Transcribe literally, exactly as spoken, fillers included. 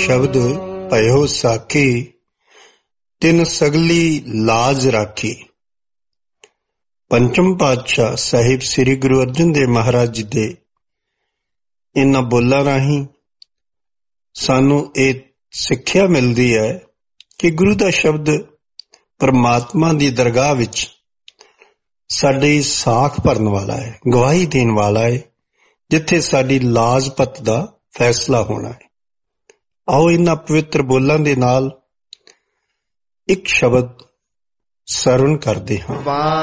शब्द भयो साखी, तिन सगली लाज राखी। पंचम पातशाह साहिब श्री गुरु अर्जन देव महाराज जी दे इन्हां बोलां राहीं सानू ये सिक्ख्या मिलती है कि गुरु का शब्द परमात्मा की दरगाह विच साडी साख भरन वाला है, गवाही देन वाला है, जिथे साडी लाज पत दा फैसला होना है। आओ इन्हां पवित्र बोलां दे नाल एक शब्द सरवण करदे हां।